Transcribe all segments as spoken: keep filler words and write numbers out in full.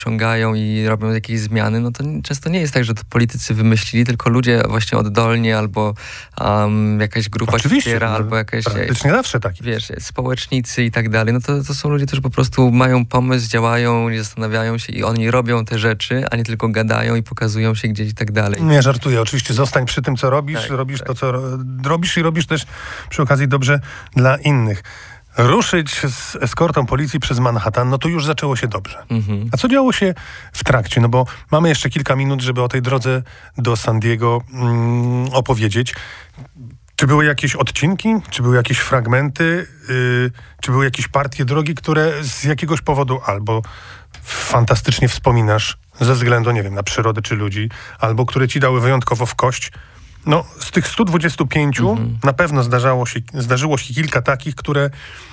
ciągają i robią jakieś zmiany, no to często nie jest tak, że to politycy wymyślili, tylko ludzie właśnie oddolnie albo um, jakaś grupa Oczywiście, wspiera, no, albo jakaś... praktycznie zawsze tak. Wiesz, społecznicy i tak dalej. No to, to są ludzie, którzy po prostu mają pomysł, działają, nie zastanawiają się i oni robią te rzeczy, a nie tylko gadają i pokazują się gdzieś i tak dalej. Nie, żartuję. Oczywiście zostań przy tym, co robisz. Tak, robisz tak. to, co ro- robisz i robisz też przy okazji dobrze dla innych. Ruszyć z eskortą policji przez Manhattan, no to już zaczęło się dobrze. Mhm. A co działo się w trakcie? No bo mamy jeszcze kilka minut, żeby o tej drodze do San Diego mm, opowiedzieć. Czy były jakieś odcinki? Czy były jakieś fragmenty? Yy, czy były jakieś partie drogi, które z jakiegoś powodu albo fantastycznie wspominasz ze względu, nie wiem, na przyrodę czy ludzi, albo które ci dały wyjątkowo w kość? No, z tych stu dwudziestu pięciu Mhm. na pewno zdarzało się, zdarzyło się kilka takich, które,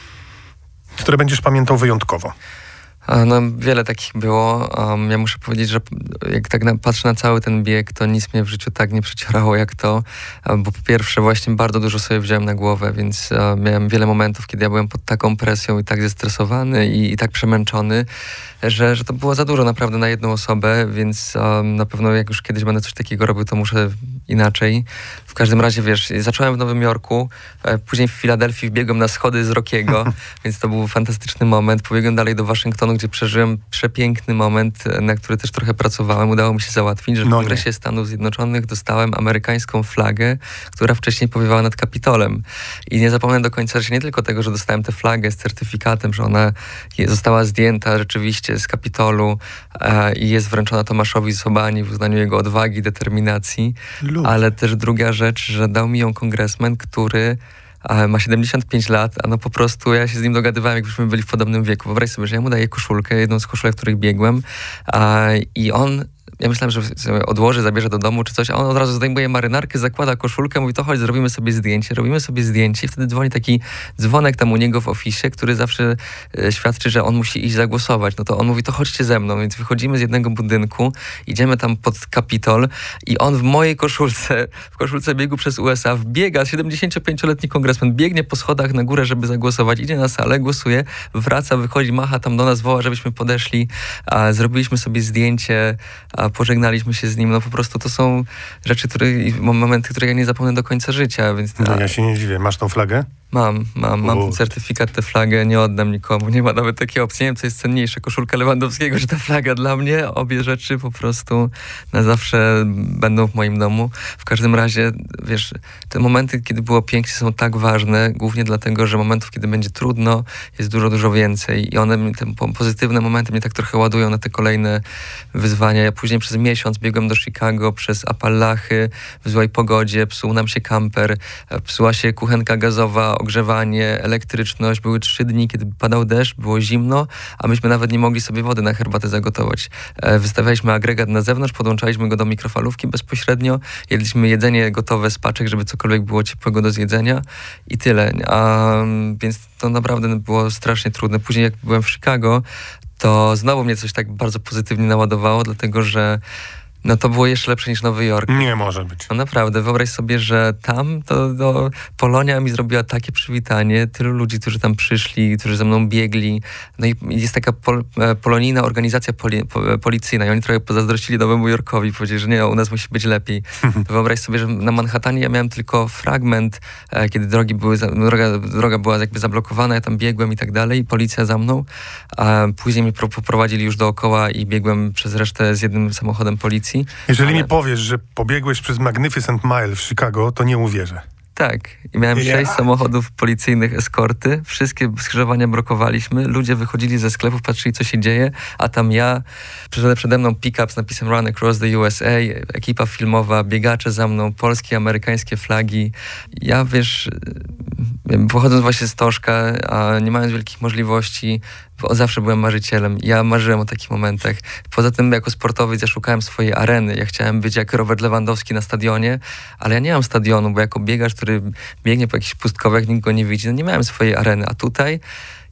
które będziesz pamiętał wyjątkowo. A, No, wiele takich było. Um, ja muszę powiedzieć, że jak tak na, patrzę na cały ten bieg, to nic mnie w życiu tak nie przecierało jak to, um, bo po pierwsze właśnie bardzo dużo sobie wziąłem na głowę, więc um, miałem wiele momentów, kiedy ja byłem pod taką presją i tak zestresowany i, i tak przemęczony, że, że to było za dużo naprawdę na jedną osobę, więc um, na pewno jak już kiedyś będę coś takiego robił, to muszę inaczej. W każdym razie, wiesz, zacząłem w Nowym Jorku, e, później w Filadelfii wbiegłem na schody z Rockiego, więc to był fantastyczny moment. Pobiegłem dalej do Waszyngtonu, gdzie przeżyłem przepiękny moment, na który też trochę pracowałem. Udało mi się załatwić, że w No nie. Kongresie Stanów Zjednoczonych dostałem amerykańską flagę, która wcześniej powiewała nad Kapitolem. I nie zapomnę do końca że nie tylko tego, że dostałem tę flagę z certyfikatem, że ona je, została zdjęta rzeczywiście z Kapitolu e, i jest wręczona Tomaszowi Sobani w uznaniu jego odwagi, determinacji, Lud. ale też druga rzecz, że dał mi ją kongresmen, który a ma siedemdziesiąt pięć lat, a no po prostu ja się z nim dogadywałem, jakbyśmy byli w podobnym wieku. Wyobraź sobie, że ja mu daję koszulkę, jedną z koszulek, w których biegłem a, i on, ja myślałem, że sobie odłoży, zabierze do domu czy coś, a on od razu zdejmuje marynarkę, zakłada koszulkę, mówi to chodź, zrobimy sobie zdjęcie. Robimy sobie zdjęcie i wtedy dzwoni taki dzwonek tam u niego w ofisie, który zawsze e, świadczy, że on musi iść zagłosować. No to on mówi to chodźcie ze mną, więc wychodzimy z jednego budynku, idziemy tam pod Kapitol i on w mojej koszulce, w koszulce biegu przez U S A wbiega, siedemdziesięciopięcioletni kongresmen biegnie po schodach na górę, żeby zagłosować, idzie na salę, głosuje, wraca, wychodzi, macha tam do nas, woła, żebyśmy podeszli, a zrobiliśmy sobie zdjęcie, a pożegnaliśmy się z nim, no po prostu to są rzeczy, które, momenty, które ja nie zapomnę do końca życia, więc... No, ja się nie dziwię. Masz tą flagę? Mam, mam, mam ten Uuu. certyfikat, tę flagę, nie oddam nikomu, nie ma nawet takiej opcji, nie wiem co jest cenniejsze, koszulka Lewandowskiego czy ta flaga dla mnie, obie rzeczy po prostu na zawsze będą w moim domu. W każdym razie, wiesz, te momenty, kiedy było pięknie są tak ważne, głównie dlatego, że momentów, kiedy będzie trudno, jest dużo, dużo więcej i one, te pozytywne momenty mnie tak trochę ładują na te kolejne wyzwania. Ja później przez miesiąc biegłem do Chicago, przez Appalachy, w złej pogodzie, psuł nam się kamper, psuła się kuchenka gazowa, ogrzewanie, elektryczność. Były trzy dni, kiedy padał deszcz, było zimno, a myśmy nawet nie mogli sobie wody na herbatę zagotować. E, wystawialiśmy agregat na zewnątrz, podłączaliśmy go do mikrofalówki bezpośrednio, jedliśmy jedzenie gotowe z paczek, żeby cokolwiek było ciepłego do zjedzenia i tyle. A, więc to naprawdę było strasznie trudne. Później jak byłem w Chicago, to znowu mnie coś tak bardzo pozytywnie naładowało, dlatego że no to było jeszcze lepsze niż Nowy Jork. Nie może być. No naprawdę, wyobraź sobie, że tam to, to Polonia mi zrobiła takie przywitanie, tylu ludzi, którzy tam przyszli, którzy ze mną biegli. No i jest taka pol, polonijna organizacja poli, po, policyjna i oni trochę pozazdrościli Nowemu Jorkowi, powiedzieli, że nie, u nas musi być lepiej. Wyobraź sobie, że na Manhattanie ja miałem tylko fragment, e, kiedy drogi były, za, droga, droga była jakby zablokowana, ja tam biegłem i tak dalej, policja za mną, a później mnie pro, poprowadzili już dookoła i biegłem przez resztę z jednym samochodem policji. Jeżeli ale... mi powiesz, że pobiegłeś przez Magnificent Mile w Chicago, to nie uwierzę. Tak. I miałem Ja. sześć samochodów policyjnych, eskorty. Wszystkie skrzyżowania blokowaliśmy. Ludzie wychodzili ze sklepów, patrzyli, co się dzieje, a tam ja, przede, przede mną pick-up z napisem Run Across the U S A, ekipa filmowa, biegacze za mną, polskie, amerykańskie flagi. Ja, wiesz, pochodząc właśnie z Toszka, a nie mając wielkich możliwości, bo zawsze byłem marzycielem. Ja marzyłem o takich momentach. Poza tym jako sportowiec ja szukałem swojej areny. Ja chciałem być jak Robert Lewandowski na stadionie, ale ja nie mam stadionu, bo jako biegacz, który biegnie po jakichś pustkowach, nikt go nie widzi, no nie miałem swojej areny. A tutaj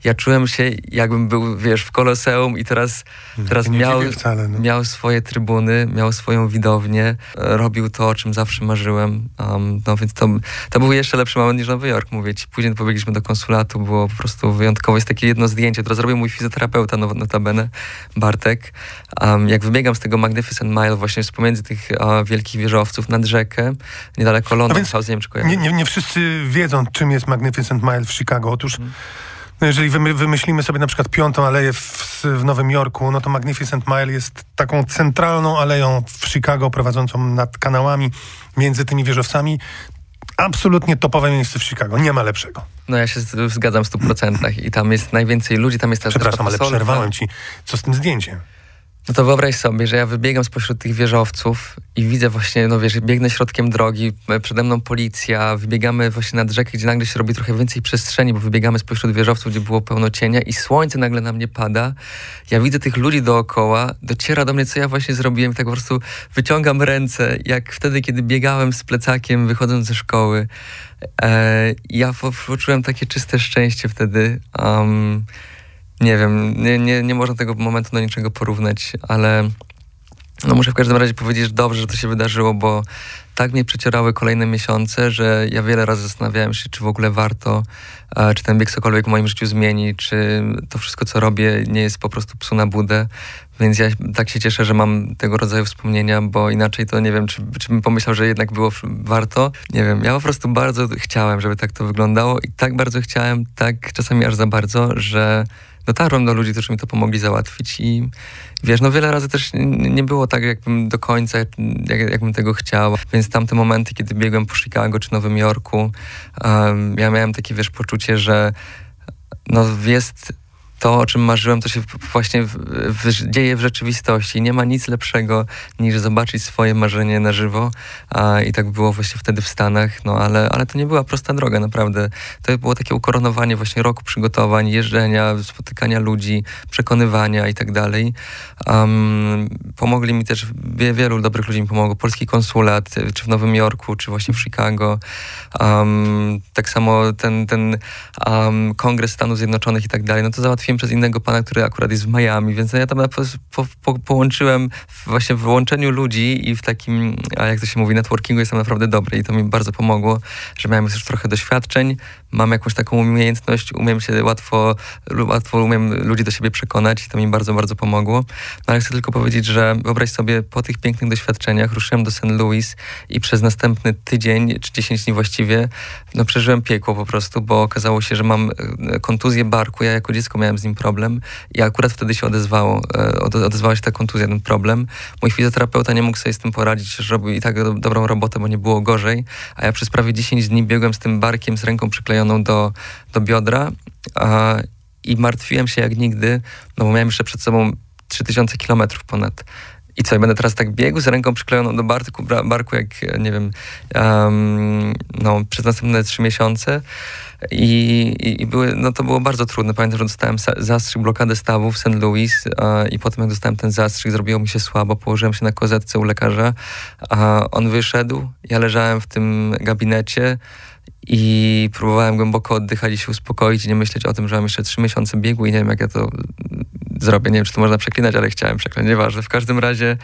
ja czułem się, jakbym był, wiesz, w Koloseum i teraz, teraz miał, wcale, no. miał swoje trybuny, miał swoją widownię, robił to, o czym zawsze marzyłem. Um, no więc to, to był jeszcze lepszy moment niż Nowy Jork, mówię ci. Później pobiegliśmy do konsulatu, było po prostu wyjątkowo. Jest takie jedno zdjęcie, które zrobił mój fizjoterapeuta, no, notabene, Bartek. Um, jak wybiegam z tego Magnificent Mile właśnie z pomiędzy tych uh, wielkich wieżowców nad rzekę, niedaleko London House, nie wiem, czy kojarzy. Nie, nie, nie wszyscy wiedzą, czym jest Magnificent Mile w Chicago. Otóż hmm. no jeżeli wymy, wymyślimy sobie na przykład Piątą Aleję w, w Nowym Jorku, no to Magnificent Mile jest taką centralną aleją w Chicago prowadzącą nad kanałami między tymi wieżowcami. Absolutnie topowe miejsce w Chicago. Nie ma lepszego. No ja się zgadzam w stu procentach i tam jest najwięcej ludzi, tam jest też... Przepraszam, ale przerwałem ci. Co z tym zdjęciem? No to wyobraź sobie, że ja wybiegam spośród tych wieżowców i widzę właśnie, no wiesz, biegnę środkiem drogi, przede mną policja, wybiegamy właśnie nad rzekę, gdzie nagle się robi trochę więcej przestrzeni, bo wybiegamy spośród wieżowców, gdzie było pełno cienia i słońce nagle na mnie pada. Ja widzę tych ludzi dookoła, dociera do mnie, co ja właśnie zrobiłem, tak po prostu wyciągam ręce, jak wtedy, kiedy biegałem z plecakiem, wychodząc ze szkoły. E, ja poczułem takie czyste szczęście wtedy. Um, Nie wiem, nie, nie, nie można tego momentu do niczego porównać, ale no muszę w każdym razie powiedzieć, że dobrze, że to się wydarzyło, bo tak mnie przecierały kolejne miesiące, że ja wiele razy zastanawiałem się, czy w ogóle warto, e, czy ten bieg cokolwiek w moim życiu zmieni, czy to wszystko, co robię, nie jest po prostu psu na budę. Więc ja tak się cieszę, że mam tego rodzaju wspomnienia, bo inaczej to nie wiem, czy, czy bym pomyślał, że jednak było warto. Nie wiem, ja po prostu bardzo chciałem, żeby tak to wyglądało i tak bardzo chciałem, tak czasami aż za bardzo, że dotarłem do ludzi, którzy mi to pomogli załatwić i wiesz, no wiele razy też nie było tak, jakbym do końca, jak, jakbym tego chciał. Więc tamte momenty, kiedy biegłem po Chicago czy Nowym Jorku, um, ja miałem takie, wiesz, poczucie, że no jest to, o czym marzyłem, to się właśnie w, w, dzieje w rzeczywistości. Nie ma nic lepszego, niż zobaczyć swoje marzenie na żywo. A, I tak było właśnie wtedy w Stanach. No ale, ale to nie była prosta droga, naprawdę. To było takie ukoronowanie właśnie roku przygotowań, jeżdżenia, spotykania ludzi, przekonywania i tak dalej. Um, pomogli mi też, wie, wielu dobrych ludzi mi pomogło. Polski konsulat, czy w Nowym Jorku, czy właśnie w Chicago. Um, tak samo ten, ten um, Kongres Stanów Zjednoczonych i tak dalej. No to załatwiłem przez innego pana, który akurat jest w Miami, więc ja tam po, po, po, połączyłem właśnie w łączeniu ludzi i w takim, a jak to się mówi, networkingu jestem naprawdę dobry i to mi bardzo pomogło, że miałem już trochę doświadczeń, mam jakąś taką umiejętność, umiem się łatwo, łatwo umiem ludzi do siebie przekonać i to mi bardzo, bardzo pomogło. No ale chcę tylko powiedzieć, że wyobraź sobie, po tych pięknych doświadczeniach ruszyłem do Saint Louis i przez następny tydzień, czy dziesięć dni właściwie, no przeżyłem piekło po prostu, bo okazało się, że mam kontuzję barku. Ja jako dziecko miałem z nim problem i akurat wtedy się odezwało, odezwała się ta kontuzja, ten problem. Mój fizjoterapeuta nie mógł sobie z tym poradzić, że robił i tak do, dobrą robotę, bo nie było gorzej, a ja przez prawie dziesięć dni biegłem z tym barkiem, z ręką przyklejoną do, do biodra a, i martwiłem się jak nigdy, no bo miałem jeszcze przed sobą trzy tysiące kilometrów ponad. I co, ja będę teraz tak biegł z ręką przyklejoną do barku, barku jak, nie wiem, um, no, przez następne trzy miesiące. I, i, i były, no to było bardzo trudne. Pamiętam, że dostałem zastrzyk, blokadę stawów w Saint Louis a, i potem jak dostałem ten zastrzyk, zrobiło mi się słabo, położyłem się na kozetce u lekarza, a on wyszedł, ja leżałem w tym gabinecie i próbowałem głęboko oddychać i się uspokoić i nie myśleć o tym, że mam jeszcze trzy miesiące biegu i nie wiem, jak ja to zrobię. Nie wiem, czy to można przeklinać, ale chciałem przeklinać. Nieważne. W każdym razie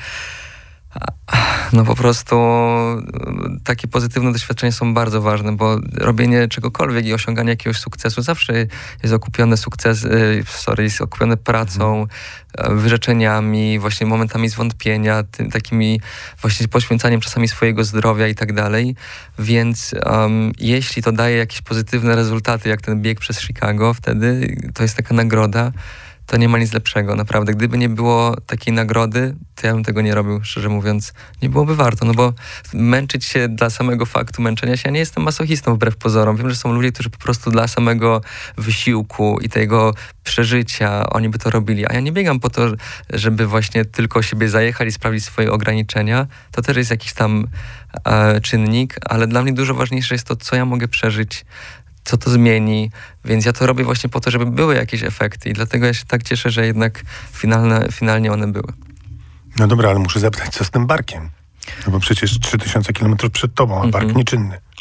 no po prostu takie pozytywne doświadczenia są bardzo ważne, bo robienie czegokolwiek i osiąganie jakiegoś sukcesu zawsze jest okupione sukces, sorry, jest okupione pracą, wyrzeczeniami, właśnie momentami zwątpienia, tym, takimi właśnie poświęcaniem czasami swojego zdrowia i tak dalej. Więc um, jeśli to daje jakieś pozytywne rezultaty, jak ten bieg przez Chicago, wtedy to jest taka nagroda, to nie ma nic lepszego, naprawdę. Gdyby nie było takiej nagrody, to ja bym tego nie robił, szczerze mówiąc. Nie byłoby warto, no bo męczyć się dla samego faktu męczenia się, ja nie jestem masochistą wbrew pozorom. Wiem, że są ludzie, którzy po prostu dla samego wysiłku i tego przeżycia, oni by to robili. A ja nie biegam po to, żeby właśnie tylko siebie zajechać i sprawdzić swoje ograniczenia. To też jest jakiś tam e, czynnik, ale dla mnie dużo ważniejsze jest to, co ja mogę przeżyć, co to zmieni, więc ja to robię właśnie po to, żeby były jakieś efekty i dlatego ja się tak cieszę, że jednak finalne, finalnie one były. No dobra, ale muszę zapytać, co z tym barkiem? No bo przecież trzy tysiące kilometrów przed tobą, a bark mm-hmm. nieczynny.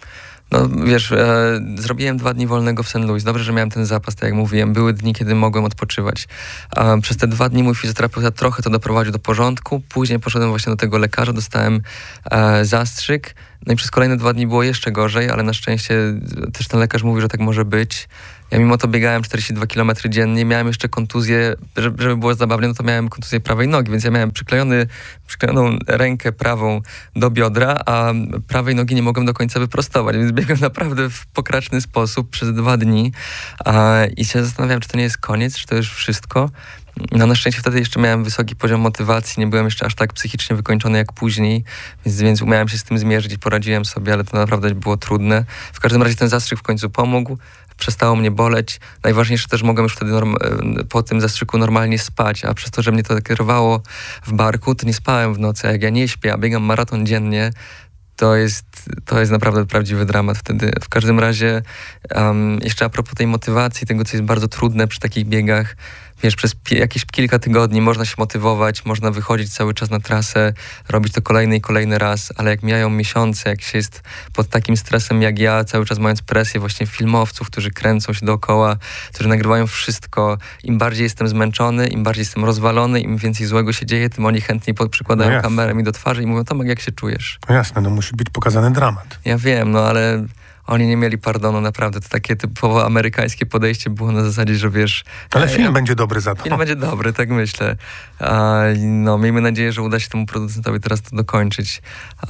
No wiesz, e, zrobiłem dwa dni wolnego w Saint Louis. Dobrze, że miałem ten zapas, tak jak mówiłem. Były dni, kiedy mogłem odpoczywać. E, przez te dwa dni mój fizjoterapeuta trochę to doprowadził do porządku. Później poszedłem właśnie do tego lekarza, dostałem e, zastrzyk. No i przez kolejne dwa dni było jeszcze gorzej, ale na szczęście też ten lekarz mówi, że tak może być. Ja mimo to biegałem czterdzieści dwa kilometry dziennie, miałem jeszcze kontuzję, żeby było zabawnie, no to miałem kontuzję prawej nogi, więc ja miałem przyklejony, przyklejoną rękę prawą do biodra, a prawej nogi nie mogłem do końca wyprostować, więc biegłem naprawdę w pokraczny sposób przez dwa dni a, i się zastanawiałem, czy to nie jest koniec, czy to już wszystko. No na szczęście wtedy jeszcze miałem wysoki poziom motywacji, nie byłem jeszcze aż tak psychicznie wykończony jak później, więc, więc umiałem się z tym zmierzyć i poradziłem sobie, ale to naprawdę było trudne. W każdym razie ten zastrzyk w końcu pomógł, przestało mnie boleć. Najważniejsze też, mogłem już wtedy norm- po tym zastrzyku normalnie spać, a przez to, że mnie to kierowało w barku, to nie spałem w nocy, a jak ja nie śpię, a biegam maraton dziennie, to jest, to jest naprawdę prawdziwy dramat wtedy. W każdym razie um, jeszcze a propos tej motywacji, tego co jest bardzo trudne przy takich biegach, wiesz, przez pi- jakieś kilka tygodni można się motywować, można wychodzić cały czas na trasę, robić to kolejny i kolejny raz, ale jak mijają miesiące, jak się jest pod takim stresem jak ja, cały czas mając presję właśnie filmowców, którzy kręcą się dookoła, którzy nagrywają wszystko, im bardziej jestem zmęczony, im bardziej jestem rozwalony, im więcej złego się dzieje, tym oni chętniej przykładają no kamerę mi do twarzy i mówią: Tomek, jak się czujesz? No jasne, no musi być pokazany dramat. Ja wiem, no ale oni nie mieli pardonu, naprawdę. To takie typowo amerykańskie podejście było na zasadzie, że wiesz... Ale film ja, będzie dobry za to. Film będzie dobry, tak myślę. A, no, miejmy nadzieję, że uda się temu producentowi teraz to dokończyć.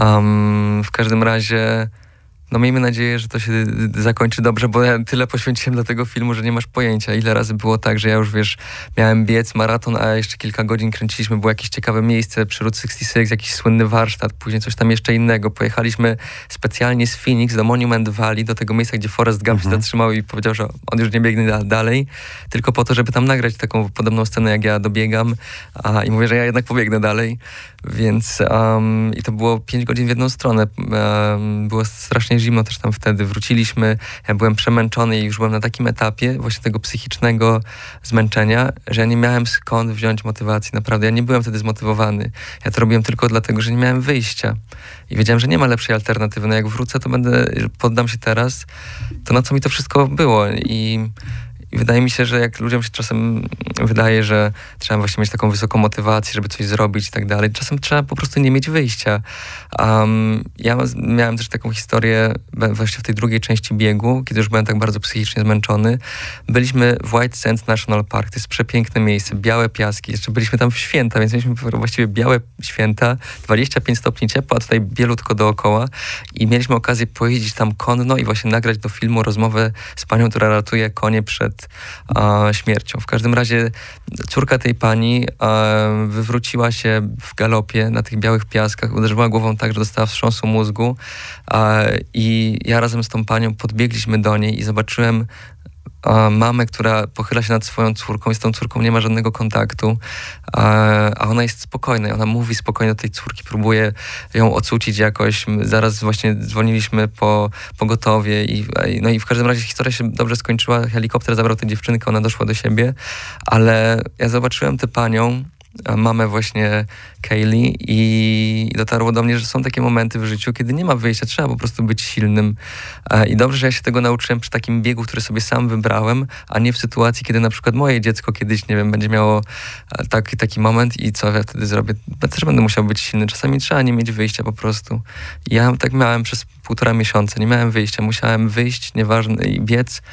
Um, w każdym razie... No miejmy nadzieję, że to się zakończy dobrze, bo ja tyle poświęciłem dla tego filmu, że nie masz pojęcia. Ile razy było tak, że ja już, wiesz, miałem biec maraton, a jeszcze kilka godzin kręciliśmy, było jakieś ciekawe miejsce przy Route sześćdziesiąt sześć, jakiś słynny warsztat, później coś tam jeszcze innego. Pojechaliśmy specjalnie z Phoenix do Monument Valley, do tego miejsca, gdzie Forrest Gump mhm. się zatrzymał i powiedział, że on już nie biegnie da- dalej, tylko po to, żeby tam nagrać taką podobną scenę, jak ja dobiegam, a, i mówię, że ja jednak pobiegnę dalej. Więc um, i to było pięć godzin w jedną stronę. Um, było strasznie zimno też tam wtedy. Wróciliśmy, ja byłem przemęczony i już byłem na takim etapie właśnie tego psychicznego zmęczenia, że ja nie miałem skąd wziąć motywacji. Naprawdę, ja nie byłem wtedy zmotywowany. Ja to robiłem tylko dlatego, że nie miałem wyjścia. I wiedziałem, że nie ma lepszej alternatywy. No jak wrócę, to będę, poddam się teraz. To na co mi to wszystko było? I I wydaje mi się, że jak ludziom się czasem wydaje, że trzeba właśnie mieć taką wysoką motywację, żeby coś zrobić i tak dalej, czasem trzeba po prostu nie mieć wyjścia. Um, ja miałem też taką historię właśnie w tej drugiej części biegu, kiedy już byłem tak bardzo psychicznie zmęczony. Byliśmy w White Sands National Park, to jest przepiękne miejsce, białe piaski, jeszcze byliśmy tam w święta, więc mieliśmy właściwie białe święta, dwadzieścia pięć stopni ciepła, a tutaj bielutko dookoła i mieliśmy okazję pojeździć tam konno i właśnie nagrać do filmu rozmowę z panią, która ratuje konie przed a, śmiercią. W każdym razie córka tej pani a, wywróciła się w galopie na tych białych piaskach, uderzyła głową tak, że dostała wstrząsu mózgu a, i ja razem z tą panią podbiegliśmy do niej i zobaczyłem a, mamę, która pochyla się nad swoją córką i z tą córką nie ma żadnego kontaktu, a, a ona jest spokojna, ona mówi spokojnie do tej córki, próbuje ją ocucić jakoś. Zaraz właśnie dzwoniliśmy po pogotowie i, no i w każdym razie historia się dobrze skończyła, helikopter zabrał tę dziewczynkę, ona doszła do siebie, ale ja zobaczyłem tę panią, mamę właśnie Kaylee i dotarło do mnie, że są takie momenty w życiu, kiedy nie ma wyjścia, trzeba po prostu być silnym. I dobrze, że ja się tego nauczyłem przy takim biegu, który sobie sam wybrałem, a nie w sytuacji, kiedy na przykład moje dziecko kiedyś, nie wiem, będzie miało taki, taki moment i co ja wtedy zrobię? Ja też będę musiał być silny. Czasami trzeba nie mieć wyjścia po prostu. Ja tak miałem przez półtora miesiąca, nie miałem wyjścia, musiałem wyjść, nieważne, i biec.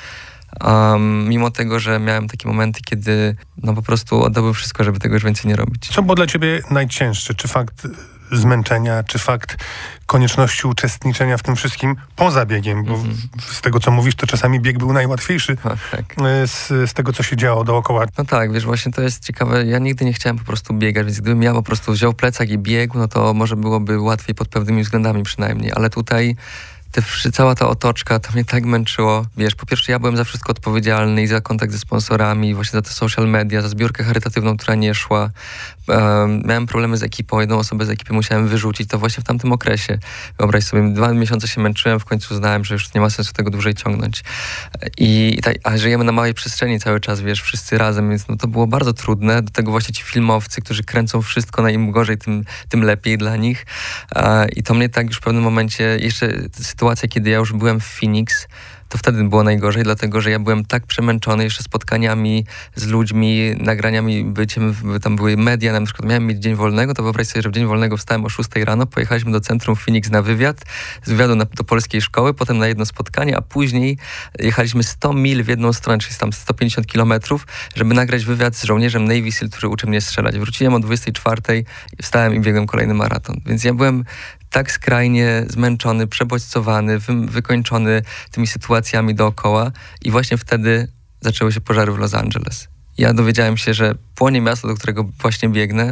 Um, mimo tego, że miałem takie momenty, kiedy no po prostu oddałbym wszystko, żeby tego już więcej nie robić. Co było dla ciebie najcięższe? Czy fakt zmęczenia, czy fakt konieczności uczestniczenia w tym wszystkim poza biegiem? Bo mm-hmm. z tego, co mówisz, to czasami bieg był najłatwiejszy o, tak. z, z tego, co się działo dookoła. No tak, wiesz, właśnie to jest ciekawe. Ja nigdy nie chciałem po prostu biegać, więc gdybym ja po prostu wziął plecak i biegł, no to może byłoby łatwiej pod pewnymi względami przynajmniej, ale tutaj Te, cała ta otoczka, to mnie tak męczyło. Wiesz, po pierwsze ja byłem za wszystko odpowiedzialny i za kontakt ze sponsorami, właśnie za te social media, za zbiórkę charytatywną, która nie szła. Um, miałem problemy z ekipą, jedną osobę z ekipy musiałem wyrzucić, to właśnie w tamtym okresie. Wyobraź sobie, dwa miesiące się męczyłem, w końcu uznałem, że już nie ma sensu tego dłużej ciągnąć. I, i tak, a żyjemy na małej przestrzeni cały czas, wiesz, wszyscy razem, więc no, to było bardzo trudne. Do tego właśnie ci filmowcy, którzy kręcą wszystko, na im gorzej, tym, tym lepiej dla nich. Uh, I to mnie tak już w pewnym momencie, jeszcze sytuacja, kiedy ja już byłem w Phoenix, to wtedy było najgorzej, dlatego że ja byłem tak przemęczony jeszcze spotkaniami z ludźmi, nagraniami, byciem, tam były media, na przykład miałem mieć dzień wolnego, to wyobraź sobie, że w dzień wolnego wstałem o szóstej rano, pojechaliśmy do centrum Phoenix na wywiad, z wywiadu na, do polskiej szkoły, potem na jedno spotkanie, a później jechaliśmy sto mil w jedną stronę, czyli tam sto pięćdziesiąt kilometrów, żeby nagrać wywiad z żołnierzem Navy Seal, który uczy mnie strzelać. Wróciłem o dwudziestej czwartej, wstałem i biegłem kolejny maraton. Więc ja byłem tak skrajnie zmęczony, przebodźcowany, wy, wykończony tymi sytuacjami dookoła i właśnie wtedy zaczęły się pożary w Los Angeles. Ja dowiedziałem się, że płonie miasto, do którego właśnie biegnę,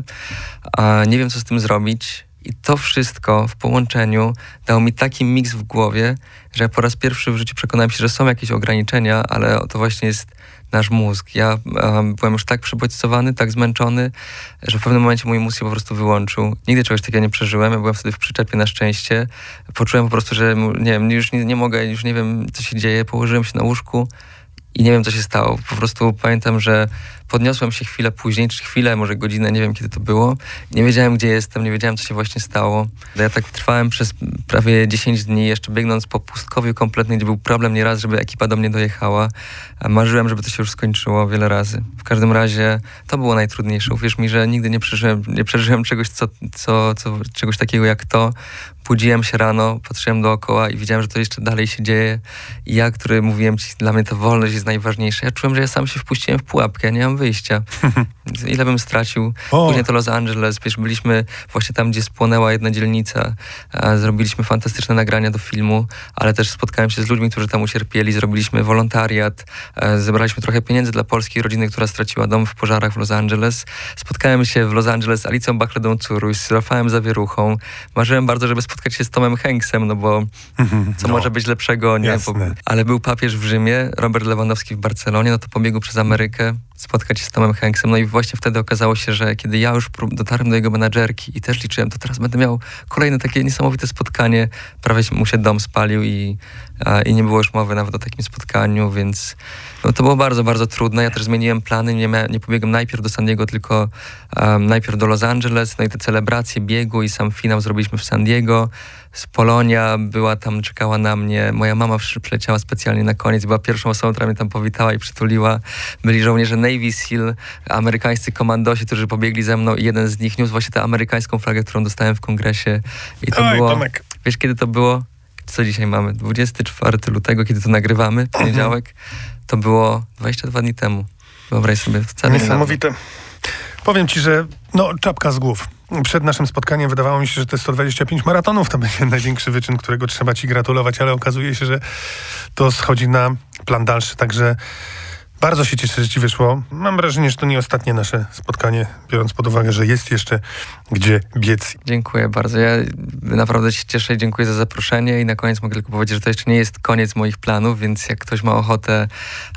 a nie wiem, co z tym zrobić. I to wszystko w połączeniu dało mi taki miks w głowie, że ja po raz pierwszy w życiu przekonałem się, że są jakieś ograniczenia, ale to właśnie jest nasz mózg. Ja um, byłem już tak przebodźcowany, tak zmęczony, że w pewnym momencie mój mózg się po prostu wyłączył. Nigdy czegoś takiego nie przeżyłem. Ja byłem wtedy w przyczepie na szczęście. Poczułem po prostu, że nie wiem, już nie, nie mogę, już nie wiem, co się dzieje. Położyłem się na łóżku i nie wiem, co się stało. Po prostu pamiętam, że podniosłem się chwilę później, czy chwilę, może godzinę, nie wiem, kiedy to było. Nie wiedziałem, gdzie jestem, nie wiedziałem, co się właśnie stało. Ja tak trwałem przez prawie dziesięć dni, jeszcze biegnąc po pustkowiu kompletnie, gdzie był problem nieraz, żeby ekipa do mnie dojechała. A marzyłem, żeby to się już skończyło wiele razy. W każdym razie to było najtrudniejsze. Uwierz mi, że nigdy nie przeżyłem, nie przeżyłem czegoś, co, co, co, czegoś takiego jak to. Budziłem się rano, patrzyłem dookoła i widziałem, że to jeszcze dalej się dzieje. I ja, który mówiłem ci, dla mnie ta wolność jest najważniejsza. Ja czułem, że ja sam się wpuściłem w pułapkę, ja nie mam wyjścia. Ile bym stracił? O. Później to Los Angeles, wiesz, byliśmy właśnie tam, gdzie spłonęła jedna dzielnica. Zrobiliśmy fantastyczne nagrania do filmu, ale też spotkałem się z ludźmi, którzy tam ucierpieli. Zrobiliśmy wolontariat, zebraliśmy trochę pieniędzy dla polskiej rodziny, która straciła dom w pożarach w Los Angeles. Spotkałem się w Los Angeles z Alicją Bachledą Curuj, z Rafałem Zawieruchą. Marzyłem bardzo, żeby spotkać się z Tomem Hanksem, no bo co no. może być lepszego, nie? Bo, ale był papież w Rzymie, Robert Lewandowski w Barcelonie, no to pobiegł przez Amerykę spotkać się z Tomem Hanksem. No i właśnie wtedy okazało się, że kiedy ja już dotarłem do jego menadżerki i też liczyłem, to teraz będę miał kolejne takie niesamowite spotkanie. Prawie mu się dom spalił i, a, i nie było już mowy nawet o takim spotkaniu, więc no, to było bardzo, bardzo trudne. Ja też zmieniłem plany, nie, miałem, nie pobiegłem najpierw do San Diego, tylko um, najpierw do Los Angeles. No i te celebracje biegu i sam finał zrobiliśmy w San Diego. Z Polonia była tam, czekała na mnie. Moja mama przyleciała specjalnie na koniec, była pierwszą osobą, która mnie tam powitała i przytuliła. Byli żołnierze Navy Seal, amerykańscy komandosi, którzy pobiegli ze mną i jeden z nich niósł właśnie tę amerykańską flagę, którą dostałem w kongresie. I to Oj, było... Tomek. Wiesz, kiedy to było? Co dzisiaj mamy? dwudziestego czwartego lutego, kiedy to nagrywamy, poniedziałek. To było dwadzieścia dwa dni temu. Wyobraź sobie. Wcale Niesamowite. Powiem ci, że no czapka z głów. Przed naszym spotkaniem wydawało mi się, że te sto dwadzieścia pięć maratonów to będzie największy wyczyn, którego trzeba ci gratulować, ale okazuje się, że to schodzi na plan dalszy, także bardzo się cieszę, że ci wyszło. Mam wrażenie, że to nie ostatnie nasze spotkanie, biorąc pod uwagę, że jest jeszcze gdzie biec. Dziękuję bardzo. Ja naprawdę się cieszę i dziękuję za zaproszenie i na koniec mogę tylko powiedzieć, że to jeszcze nie jest koniec moich planów, więc jak ktoś ma ochotę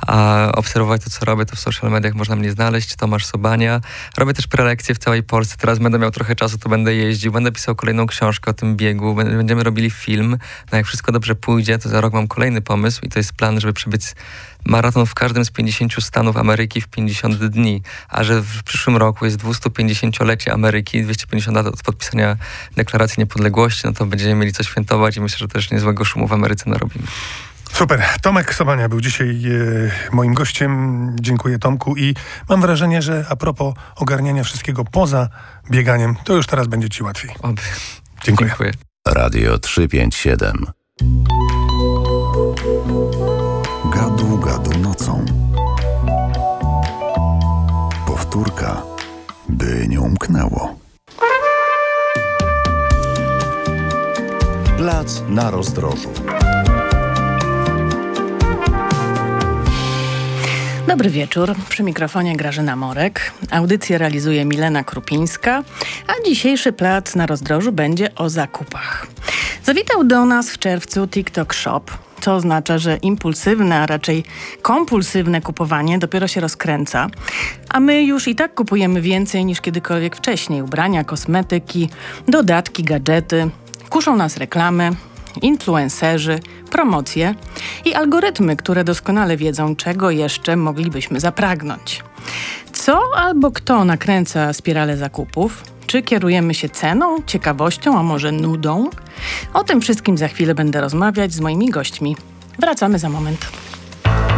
a, obserwować to, co robię, to w social mediach można mnie znaleźć. Tomasz Sobania. Robię też prelekcje w całej Polsce. Teraz będę miał trochę czasu, to będę jeździł. Będę pisał kolejną książkę o tym biegu. Będziemy robili film. No jak wszystko dobrze pójdzie, to za rok mam kolejny pomysł i to jest plan, żeby przebyć maraton w każdym z pięćdziesięciu stanów Ameryki w pięćdziesiąt dni, a że w przyszłym roku jest dwustupięćdziesięciolecie Ameryki, dwieście pięćdziesiąt lat od podpisania Deklaracji Niepodległości, no to będziemy mieli co świętować i myślę, że też niezłego szumu w Ameryce narobimy. Super. Tomek Sobania był dzisiaj e, moim gościem. Dziękuję, Tomku, i mam wrażenie, że a propos ogarniania wszystkiego poza bieganiem, to już teraz będzie ci łatwiej. Oby. Dziękuję. Dziękuję. Radio trzysta pięćdziesiąt siedem. Gadu, gadu nocą. Powtórka, by nie umknęło. Plac na rozdrożu. Dobry wieczór. Przy mikrofonie Grażyna Morek. Audycję realizuje Milena Krupińska, a dzisiejszy Plac na rozdrożu będzie o zakupach. Zawitał do nas w czerwcu TikTok Shop, co oznacza, że impulsywne, a raczej kompulsywne kupowanie dopiero się rozkręca, a my już i tak kupujemy więcej niż kiedykolwiek wcześniej. Ubrania, kosmetyki, dodatki, gadżety. Kuszą nas reklamy, influencerzy, promocje i algorytmy, które doskonale wiedzą, czego jeszcze moglibyśmy zapragnąć. Co Co albo kto nakręca spiralę zakupów? Czy kierujemy się ceną, ciekawością, a może nudą? O tym wszystkim za chwilę będę rozmawiać z moimi gośćmi. Wracamy za moment.